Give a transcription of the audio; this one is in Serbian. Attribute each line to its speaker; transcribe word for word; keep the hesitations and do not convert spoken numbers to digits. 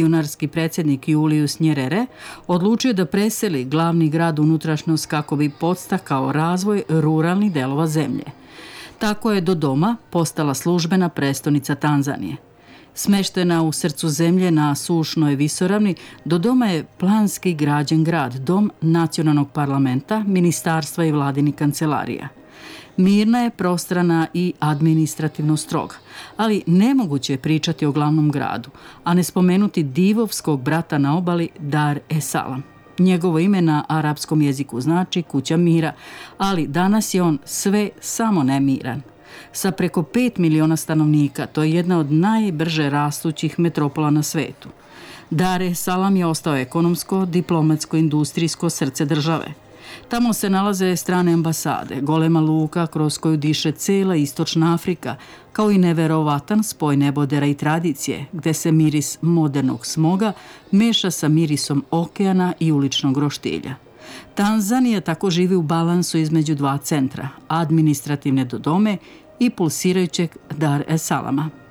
Speaker 1: Revolucionarski predsjednik Julius Nyerere odlučio da preseli glavni grad unutrašnjost kako bi podstakao razvoj ruralnih delova zemlje. Tako je Dodoma postala službena prestonica Tanzanije. Smeštena u srcu zemlje na sušnoj visoravni, Dodoma je planski građen grad, dom nacionalnog parlamenta, ministarstva i vladini kancelarija. Mirna je, prostrana i administrativno stroga, ali nemoguće je pričati o glavnom gradu, a ne spomenuti divovskog brata na obali Dar es Salam. Njegovo ime na arapskom jeziku znači kuća mira, ali danas je on sve samo nemiran. Sa preko pet miliona stanovnika, to je jedna od najbrže rastućih metropola na svetu. Dar es Salam je ostao ekonomsko, diplomatsko, industrijsko srce države. Tamo se nalaze strane ambasade, golema luka kroz koju diše cela istočna Afrika, kao i neverovatan spoj nebodera i tradicije, gde se miris modernog smoga meša sa mirisom okeana i uličnog roštilja. Tanzanija tako živi u balansu između dva centra, administrativne Dodome i pulsirajućeg Dar es Salama.